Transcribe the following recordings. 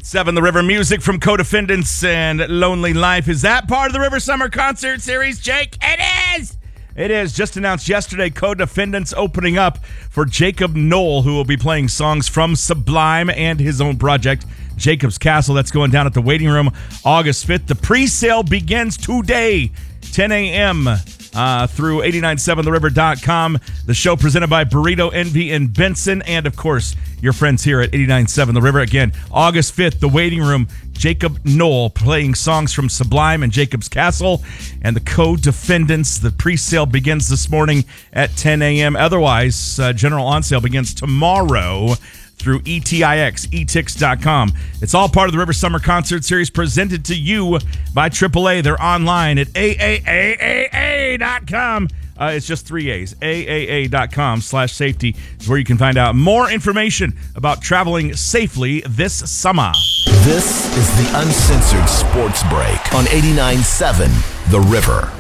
7 The River music from Co-Defendants and Lonely Life. Is that part of the River Summer Concert Series, Jake? It is! It is. Just announced yesterday, Co-Defendants opening up for Jacob Knoll, who will be playing songs from Sublime and his own project, Jacob's Castle. That's going down at the Waiting Room August 5th. The pre-sale begins today, 10 a.m., through 897theriver.com. The show presented by Burrito Envy in Benson, and of course, your friends here at 897 The River. Again, August 5th, the Waiting Room, Jacob Knoll playing songs from Sublime and Jacob's Castle, and the Co-Defendants. The pre-sale begins this morning at 10 a.m. Otherwise, general on-sale begins tomorrow through etix.com. It's all part of the River Summer Concert Series presented to you by AAA. They're online at AAAAA.com. It's just 3 A's. AAA.com/safety is where you can find out more information about traveling safely this summer. This is the Uncensored Sports Break on 89.7 The River.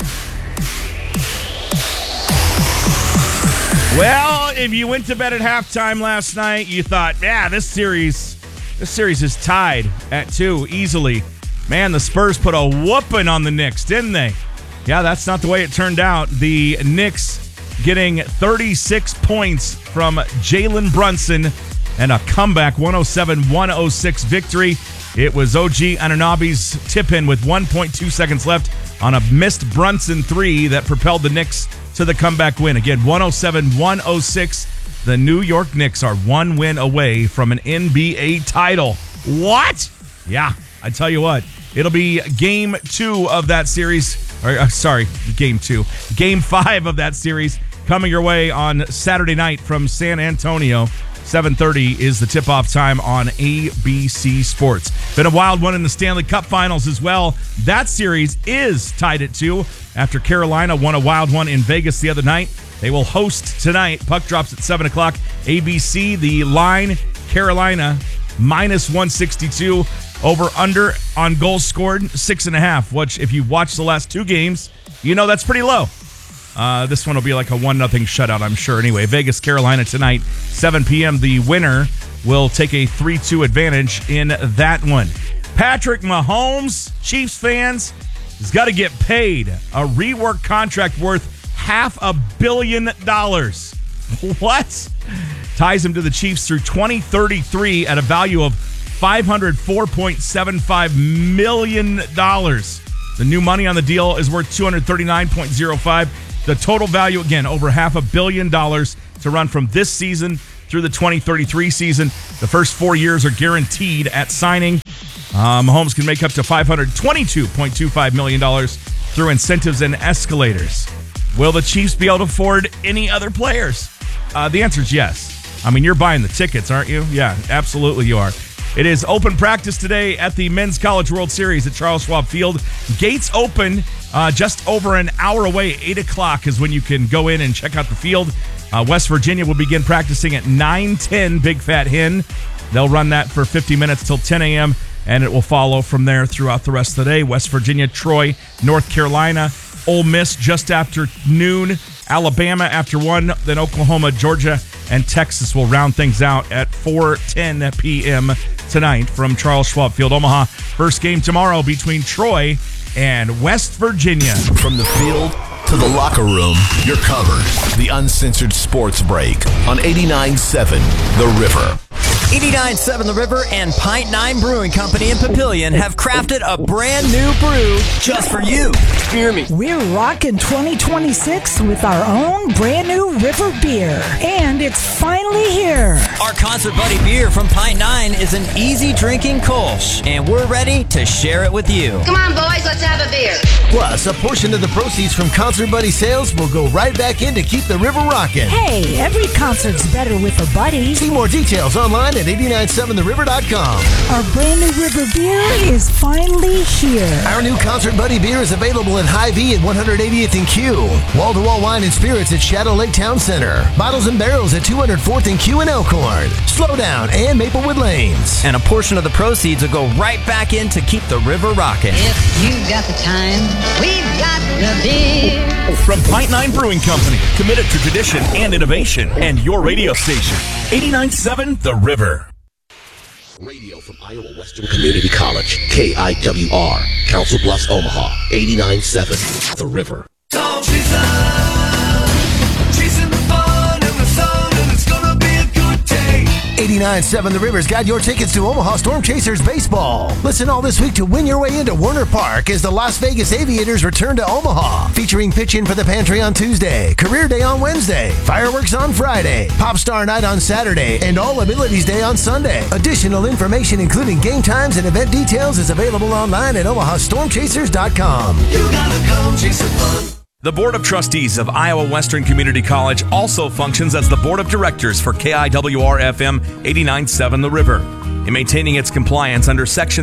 Well, if you went to bed at halftime last night, you thought, yeah, this series is tied at 2 easily. Man, the Spurs put a whooping on the Knicks, didn't they? Yeah, that's not the way it turned out. The Knicks getting 36 points from Jalen Brunson and a comeback 107-106 victory. It was OG Anunoby's tip-in with 1.2 seconds left on a missed Brunson three that propelled the Knicks to the comeback win. Again, 107-106. The New York Knicks are one win away from an NBA title. What? Yeah, I tell you what. It'll be game 2 of that series. Game 2. Game 5 of that series coming your way on Saturday night from San Antonio. 7:30 is the tip-off time on ABC Sports. Been a wild one in the Stanley Cup Finals as well. That series is tied at 2 after Carolina won a wild one in Vegas the other night. They will host tonight. Puck drops at 7 o'clock. ABC, the line, Carolina, -162. Over under on goals scored, 6.5, which if you've watched the last 2 games, you know that's pretty low. This one will be like a 1-0 shutout, I'm sure. Anyway, Vegas, Carolina tonight, 7 p.m. The winner will take a 3-2 advantage in that one. Patrick Mahomes, Chiefs fans, has got to get paid a rework contract worth $500 million. What? Ties him to the Chiefs through 2033 at a value of $504.75 million. The new money on the deal is worth $239.05. The total value, again, over $500 million to run from this season through the 2033 season. The first 4 years are guaranteed at signing. Mahomes can make up to $522.25 million through incentives and escalators. Will the Chiefs be able to afford any other players? The answer is yes. I mean, you're buying the tickets, aren't you? Yeah, absolutely you are. It is open practice today at the Men's College World Series at Charles Schwab Field. Gates open just over an hour away. 8 o'clock is when you can go in and check out the field. West Virginia will begin practicing at 9:10 Big Fat Hen. They'll run that for 50 minutes till 10 a.m., and it will follow from there throughout the rest of the day. West Virginia, Troy, North Carolina, Ole Miss just after noon, Alabama after 1, then Oklahoma, Georgia, and Texas will round things out at 4:10 p.m. tonight from Charles Schwab Field, Omaha. First game tomorrow between Troy and West Virginia. From the field to the locker room, you're covered. The Uncensored Sports Break on 89.7 The River. 89.7 The River and Pint 9 Brewing Company in Papillion have crafted a brand new brew just for you. Hear me. We're rocking 2026 with our own brand new River beer. And it's finally here. Our Concert Buddy beer from Pint 9 is an easy drinking Kolsch, and we're ready to share it with you. Come on, boys, let's have a beer. Plus, a portion of the proceeds from Concert Buddy sales will go right back in to keep the river rocking. Hey, every concert's better with a buddy. See more details online at 897theriver.com. Our brand new River beer is finally here. Our new Concert Buddy beer is available in Hy-Vee at 180th and Q. Wall-to-wall wine and spirits at Shadow Lake Town Center. Bottles and barrels at 204th and Q in Elkhorn. Slowdown and Maplewood Lanes. And a portion of the proceeds will go right back in to keep the river rocking. If you've got the time, we've got the beer. From Pint 9 Brewing Company, committed to tradition and innovation, and your radio station, 89.7 The River. Radio from Iowa Western Community College, KIWR, Council Bluffs, Omaha, 89.7, The River. Don't chase chasing the fun and the sun, and it's gonna be a good day. 89.7 The River's got your tickets to Omaha Storm Chasers baseball. Listen all this week to win your way into Werner Park as the Las Vegas Aviators return to Omaha. Featuring pitch-in for the pantry on Tuesday, career day on Wednesday, fireworks on Friday, pop star night on Saturday, and all abilities day on Sunday. Additional information, including game times and event details, is available online at omahastormchasers.com. You gotta come chasing fun. The Board of Trustees of Iowa Western Community College also functions as the Board of Directors for KIWR-FM 89.7 The River. In maintaining its compliance under Section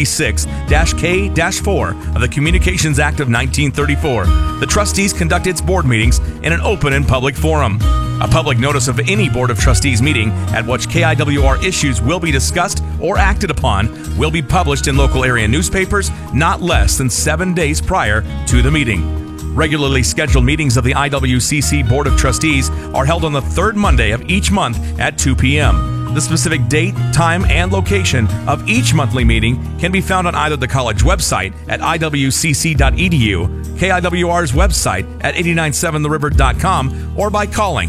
396-K-4 of the Communications Act of 1934, the trustees conduct its board meetings in an open and public forum. A public notice of any Board of Trustees meeting at which KIWR issues will be discussed or acted upon will be published in local area newspapers not less than 7 days prior to the meeting. Regularly scheduled meetings of the IWCC Board of Trustees are held on the third Monday of each month at 2 p.m. The specific date, time, and location of each monthly meeting can be found on either the college website at iwcc.edu, KIWR's website at 897theriver.com, or by calling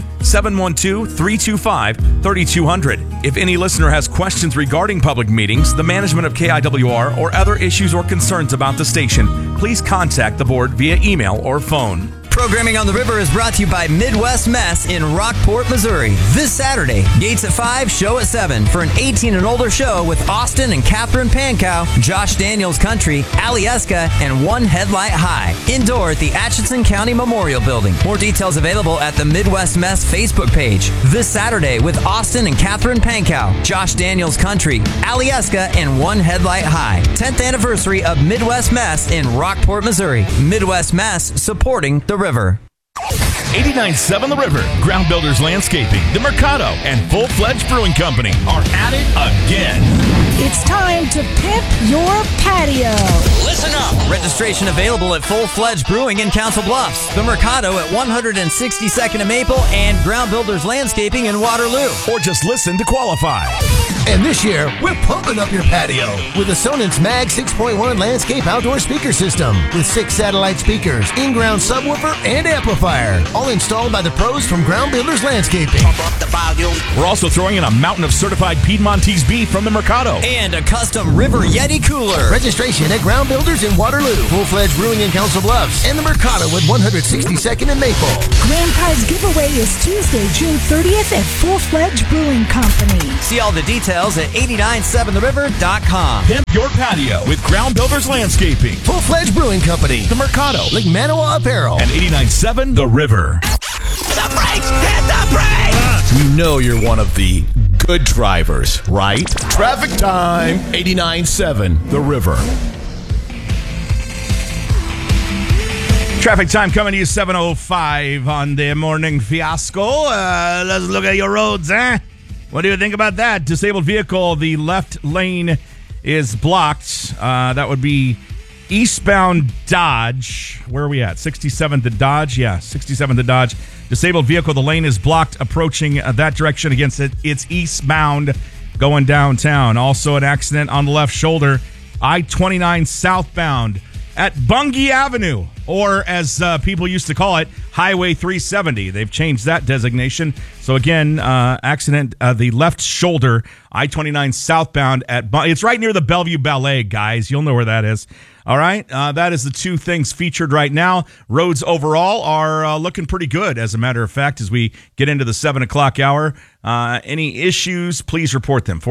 712-325-3200. If any listener has questions regarding public meetings, the management of KIWR, or other issues or concerns about the station, please contact the board via email or phone. Programming on the River is brought to you by Midwest Mess in Rockport, Missouri. This Saturday, gates at 5, show at 7 for an 18 and older show with Austin and Catherine Pankow, Josh Daniels Country, Alieska, and One Headlight High. Indoor at the Atchison County Memorial Building. More details available at the Midwest Mess Facebook page. This Saturday with Austin and Catherine Pankow, Josh Daniels Country, Alieska, and One Headlight High. 10th anniversary of Midwest Mess in Rockport, Missouri. Midwest Mess supporting the River. 89.7 The River, Ground Builders Landscaping, The Mercado, and Full-Fledged Brewing Company are at it again. It's time to pimp your patio. Listen up! Registration available at Full-Fledged Brewing in Council Bluffs, The Mercado at 162nd and Maple, and Ground Builders Landscaping in Waterloo. Or just listen to qualify. And this year, we're pumping up your patio with a Sonance Mag 6.1 landscape outdoor speaker system with 6 satellite speakers, in-ground subwoofer, and amplifier, all installed by the pros from Ground Builders Landscaping. We're also throwing in a mountain of certified Piedmontese beef from the Mercado. And a custom River Yeti cooler. Registration at Ground Builders in Waterloo, Full-Fledged Brewing in Council Bluffs, and the Mercado at 162nd and Maple. Grand prize giveaway is Tuesday, June 30th at Full-Fledged Brewing Company. See all the details at 897theriver.com. Pimp your patio with Ground Builders Landscaping, Full-Fledged Brewing Company, The Mercado, Lake Manawa Apparel, and 89.7 The River. Hit the brakes! Hit the brakes! You know you're one of the good drivers, right? Traffic time, 89.7 The River. Traffic time coming to you 7:05 on the morning fiasco. Let's look at your roads, eh? What do you think about that? Disabled vehicle, the left lane is blocked. That would be eastbound Dodge. Where are we at? 67th to Dodge? Yeah, 67th to Dodge. Disabled vehicle, the lane is blocked approaching that direction against it. It's eastbound going downtown. Also an accident on the left shoulder. I-29 southbound at Bungie Avenue, or as people used to call it, Highway 370. They've changed that designation. So again, accident, the left shoulder, I-29 southbound at it's right near the Bellevue Ballet, guys. You'll know where that is. All right, that is the two things featured right now. Roads overall are looking pretty good, as a matter of fact, as we get into the 7 o'clock hour. Any issues, please report them.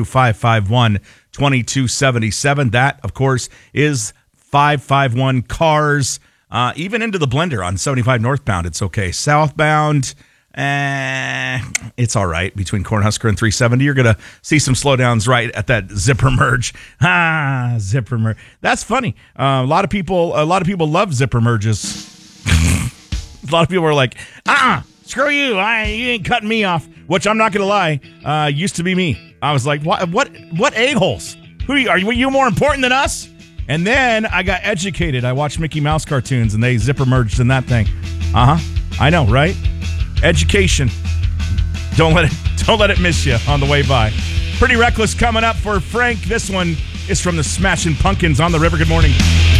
402-551-2277. That, of course, is 551 cars, even into the blender on 75 northbound. It's okay. Southbound, it's all right. Between Cornhusker and 370, you're going to see some slowdowns right at that zipper merge. Zipper merge. That's funny. A lot of people love zipper merges. A lot of people are like, screw you. You ain't cutting me off. Which I'm not going to lie, used to be me. I was like, what a-holes? Were you more important than us? And then I got educated. I watched Mickey Mouse cartoons, and they zipper merged in that thing. I know, right? Education. Don't let it miss you on the way by. Pretty Reckless coming up for Frank. This one is from the Smashing Pumpkins on the River. Good morning.